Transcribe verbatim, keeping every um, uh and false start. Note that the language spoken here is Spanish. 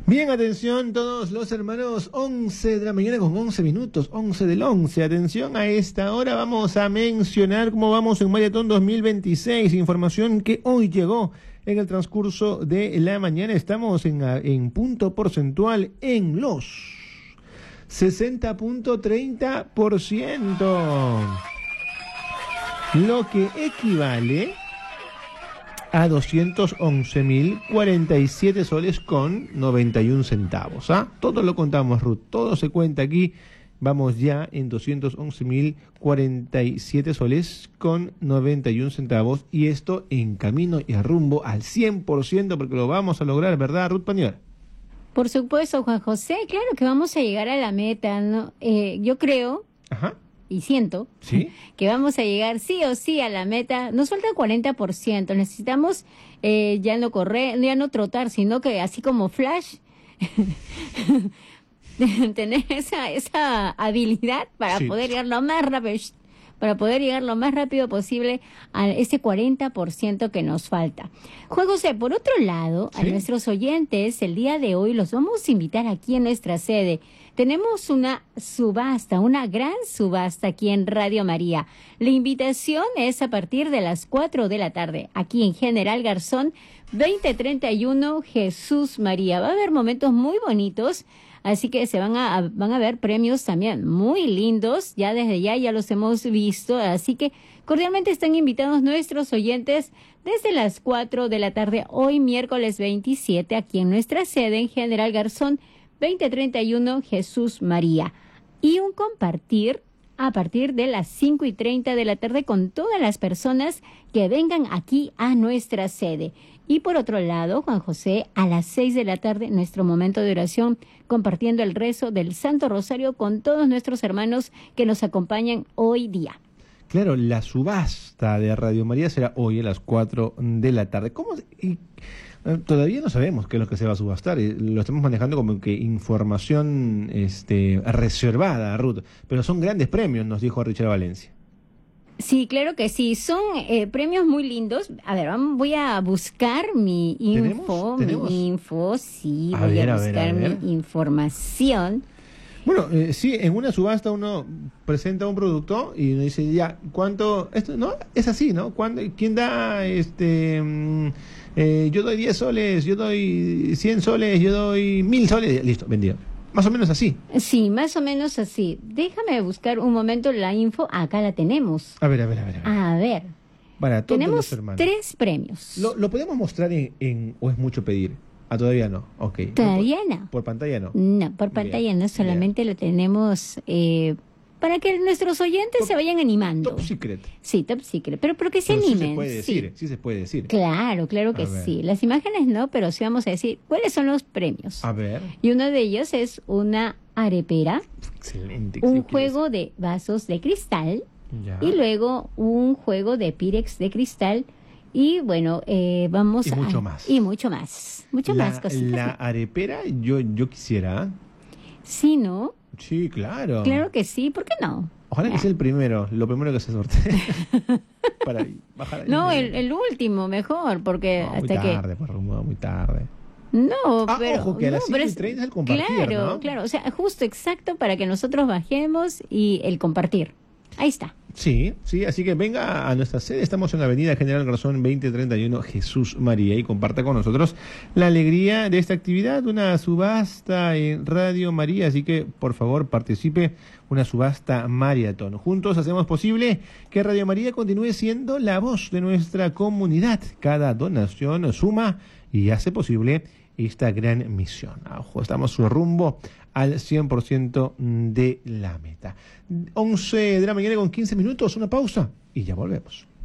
Bien, atención todos los hermanos, once de la mañana con once minutos, once del once. Atención, a esta hora vamos a mencionar cómo vamos en Maratón dos mil veintiséis, información que hoy llegó en el transcurso de la mañana. Estamos en, en punto porcentual en los sesenta punto treinta por ciento, lo que equivale a doscientos once mil cuarenta y siete soles con noventa y un centavos. ¿Ah? Todo lo contamos, Ruth, todo se cuenta aquí. Vamos ya en doscientos once mil cuarenta y siete soles con noventa y un centavos, y esto en camino y a rumbo al cien por ciento, porque lo vamos a lograr, ¿verdad, Ruth Pañuela? Por supuesto, Juan José, claro que vamos a llegar a la meta, ¿no? Eh, yo creo... Ajá. Y siento, ¿sí?, que vamos a llegar sí o sí a la meta. Nos falta el cuarenta por ciento. Necesitamos eh, ya no correr, ya no trotar, sino que así como Flash, tener esa, esa habilidad para sí. poder llegar lo más rápido, para poder llegar lo más rápido posible a ese cuarenta por ciento que nos falta. Juan José, por otro lado, ¿sí?, a nuestros oyentes, el día de hoy los vamos a invitar aquí en nuestra sede. Tenemos una subasta, una gran subasta aquí en Radio María. La invitación es a partir de las cuatro de la tarde, aquí en General Garzón, veinte treinta y uno, Jesús María. Va a haber momentos muy bonitos, así que se van a, van a ver premios también muy lindos. Ya desde ya ya los hemos visto, así que cordialmente están invitados nuestros oyentes desde las cuatro de la tarde, hoy miércoles veintisiete, aquí en nuestra sede en General Garzón, veinte treinta y uno, Jesús María. Y un compartir a partir de las cinco y treinta de la tarde con todas las personas que vengan aquí a nuestra sede. Y por otro lado, Juan José, a las seis de la tarde, nuestro momento de oración, compartiendo el rezo del Santo Rosario con todos nuestros hermanos que nos acompañan hoy día. Claro, la subasta de Radio María será hoy a las cuatro de la tarde. ¿Cómo? Y, eh, todavía no sabemos qué es lo que se va a subastar. Lo estamos manejando como que información este, reservada, Ruth. Pero son grandes premios, nos dijo Richard Valencia. Sí, claro que sí. Son eh, premios muy lindos. A ver, vamos, voy a buscar mi info. ¿Tenemos? ¿Tenemos? Mi info, sí. A voy ver, a a buscar ver, a ver. mi información. Bueno, eh, sí, en una subasta uno presenta un producto y uno dice, ya, ¿cuánto? Esto, ¿no? Es así, ¿no? ¿Cuándo, ¿Quién da, este, mm, eh, yo doy diez soles, yo doy cien soles, yo doy mil soles? Listo, vendido. Más o menos así. Sí, más o menos así. Déjame buscar un momento la info. Acá la tenemos. A ver, a ver, a ver. A ver, a ver. Para todos tenemos los hermanos. tres premios. ¿Lo, ¿Lo podemos mostrar en, en, o es mucho pedir? Ah, todavía no, ok. ¿Todavía no? no? Por, por pantalla no. No, por pantalla Bien, no, solamente bien. Lo tenemos eh, para que nuestros oyentes top, se vayan animando. Top secret. Sí, top secret, pero, pero que se pero animen. Sí se puede decir, sí. sí se puede decir. Claro, claro que sí. Las imágenes no, pero sí vamos a decir cuáles son los premios. A ver. Y uno de ellos es una arepera. Excelente. Un juego de vasos de cristal. Ya. Y luego un juego de Pirex de cristal. Y bueno, eh, vamos y mucho a... más. Y mucho más. Mucho la, más cositas. La arepera, yo, yo quisiera. Sí, ¿no? Sí, claro. Claro que sí, ¿por qué no? Ojalá que sea el primero, lo primero que se sortee. Para bajar ahí. No, el, el último, mejor, porque no, hasta muy que... tarde, por rumbo, muy tarde. No, ah, pero... ojo, que a no, las cinco y treinta es el compartir, claro, ¿no? claro, o sea, justo exacto para que nosotros bajemos y el compartir. Ahí está. Sí, sí, así que venga a nuestra sede. Estamos en la avenida General Garzón veinte treinta y uno, Jesús María, y comparta con nosotros la alegría de esta actividad, una subasta en Radio María. Así que, por favor, participe, una subasta maratón. Juntos hacemos posible que Radio María continúe siendo la voz de nuestra comunidad. Cada donación suma y hace posible esta gran misión. Ojo, estamos rumbo al cien por ciento de la meta. once de la mañana con quince minutos, una pausa y ya volvemos.